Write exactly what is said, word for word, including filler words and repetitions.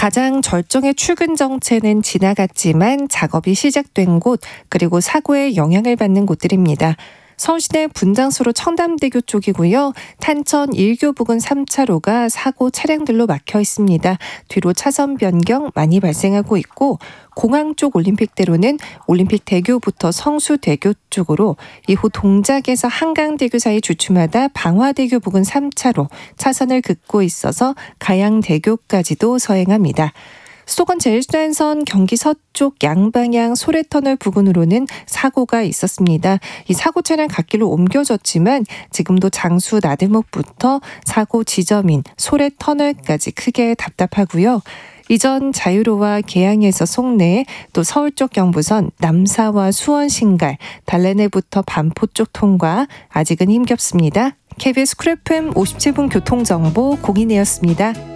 가장 절정의 출근 정체는 지나갔지만 작업이 시작된 곳, 그리고 사고에 영향을 받는 곳들입니다. 서울시내 분당수로 청담대교 쪽이고요. 탄천 일 교 부근 삼 차로가 사고 차량들로 막혀 있습니다. 뒤로 차선 변경 많이 발생하고 있고, 공항 쪽 올림픽대로는 올림픽대교부터 성수대교 쪽으로, 이후 동작에서 한강대교 사이 주춤하다 방화대교 부근 삼 차로 차선을 긋고 있어서 가양대교까지도 서행합니다. 수도권 제일순환선 경기 서쪽 양방향 소래터널 부근으로는 사고가 있었습니다. 이 사고 차량 갓길로 옮겨졌지만 지금도 장수 나들목부터 사고 지점인 소래터널까지 크게 답답하고요. 이전 자유로와 계양에서 송내, 또 서울 쪽 경부선 남사와 수원 신갈, 달래내부터 반포 쪽 통과 아직은 힘겹습니다. 케이비에스 쿨 에프엠 오십칠 분 교통정보 공인혜였습니다.